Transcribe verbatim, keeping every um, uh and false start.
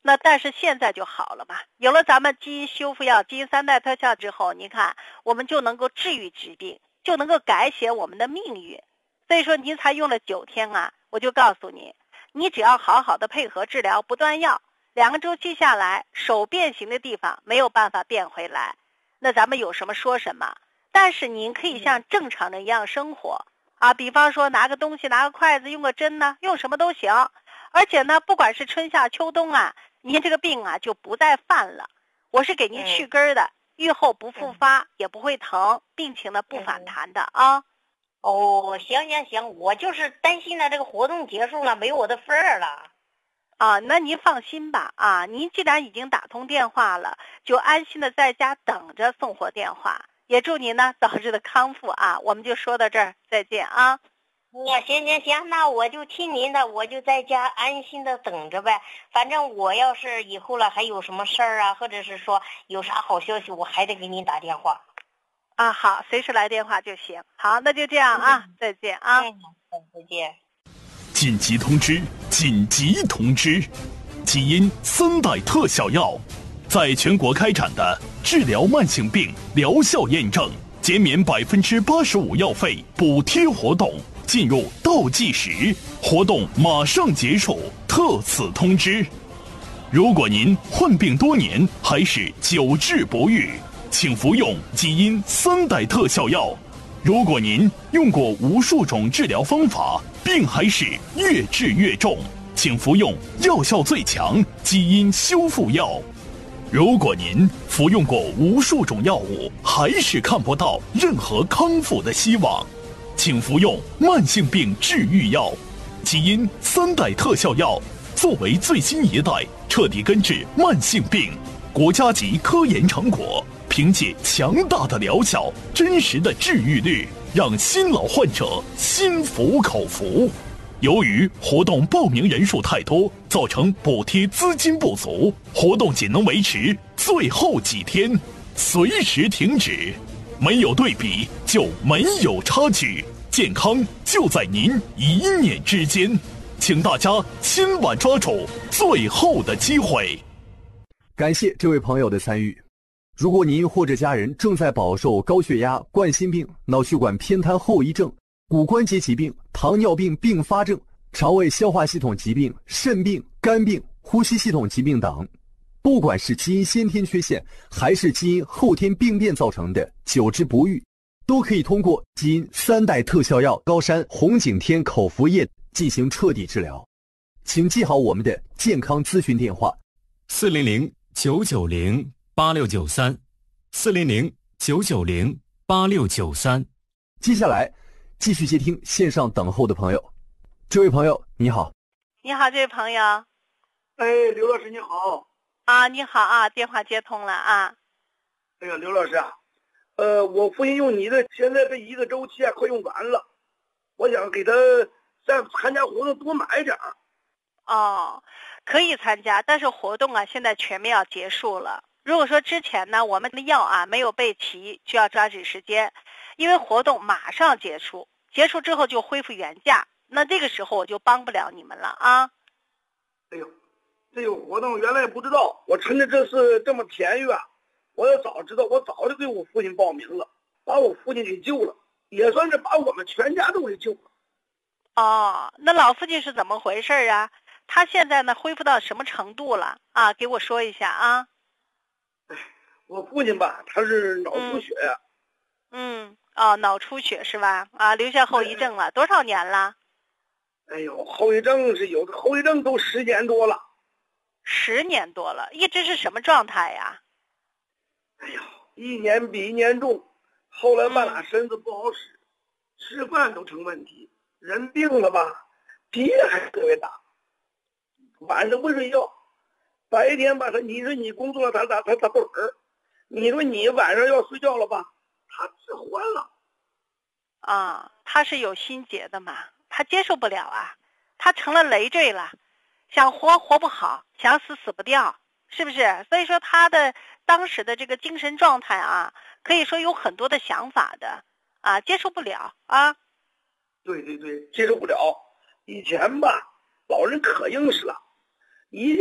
那但是现在就好了嘛，有了咱们基因修复药、基因三代特效之后，你看我们就能够治愈疾病，就能够改写我们的命运。所以说您才用了九天啊，我就告诉你，你只要好好的配合治疗，不断药，两个周期下来，手变形的地方没有办法变回来，那咱们有什么说什么。但是您可以像正常人一样生活啊，比方说拿个东西，拿个筷子，用个针呢，用什么都行。而且呢，不管是春夏秋冬啊，您这个病啊就不再犯了。我是给您去根的，愈后不复发，也不会疼，病情呢不反弹的啊。 哦，行行行，我就是担心呢，这个活动结束了，没有我的份儿了。 啊，那您放心吧啊，您既然已经打通电话了，就安心的在家等着送货电话。也祝您呢早日的康复啊！我们就说到这儿，再见啊。 那行行行，那我就听您的，我就在家安心的等着呗。反正我要是以后了还有什么事儿啊，或者是说有啥好消息，我还得给您打电话。 啊，好，随时来电话就行。好，那就这样啊，嗯、再见啊。 嗯，再见。 紧急通知！紧急通知！基因三代特效药在全国开展的治疗慢性病疗效验证、减免百分之八十五药费补贴活动进入倒计时，活动马上结束。特此通知：如果您患病多年还是久治不愈，请服用基因三代特效药。如果您用过无数种治疗方法，病还是越治越重，请服用药效最强基因修复药。如果您服用过无数种药物，还是看不到任何康复的希望，请服用慢性病治愈药。基因三代特效药作为最新一代，彻底根治慢性病，国家级科研成果，凭借强大的疗效、真实的治愈率，让新老患者心服口服。由于活动报名人数太多，造成补贴资金不足，活动仅能维持最后几天，随时停止。没有对比就没有差距，健康就在您一念之间，请大家千万抓住最后的机会。 感谢这位朋友的参与。如果您或者家人正在饱受高血压、冠心病、脑血管偏瘫后遗症、骨关节疾病、糖尿病并发症、肠胃消化系统疾病、肾病、肝病、呼吸系统疾病等，不管是基因先天缺陷还是基因后天病变造成的久治不愈，都可以通过基因三代特效药高山红景天口服液进行彻底治疗。请记好我们的健康咨询电话： 四零零九九零八六九三，四零零九九零八六九三。 接下来继续接听线上等候的朋友。这位朋友你好。 你好，这位朋友。 哎，刘老师你好。 啊，你好啊，电话接通了啊。 哎呀，刘老师啊，呃，我父亲用你的，现在这一个周期啊快用完了，我想给他再参加活动多买点儿。 哦，可以参加，但是活动啊现在全面要结束了。如果说之前呢我们的药啊没有备齐，就要抓紧时间，因为活动马上结束，结束之后就恢复原价，那这个时候我就帮不了你们了啊。 哎呦，这有活动原来也不知道，我趁着这次这么便宜啊，我要早知道我早就给我父亲报名了，把我父亲给救了，也算是把我们全家都给救了。 哦，那老父亲是怎么回事啊？他现在呢恢复到什么程度了啊？给我说一下啊。 哎，我父亲吧，他是脑出血呀、啊。 嗯，哦，脑出血是吧？啊，留下后遗症了，多少年了？ 哎呦，后遗症是有的，后遗症都十年多了。 十年多了，一直是什么状态呀？ 哎呦，一年比一年重，后来半拉身子不好使，嗯、吃饭都成问题。人病了吧，脾气还特别大，晚上不睡觉，白天吧他你说你工作了他他他他盹儿，你说你晚上要睡觉了吧，他治欢了。 啊，他是有心结的嘛，他接受不了啊，他成了累赘了，想活活不好，想死死不掉，是不是？所以说他的当时的这个精神状态啊，可以说有很多的想法的啊，接受不了啊。 对对对，接受不了。以前吧，老人可硬实了，一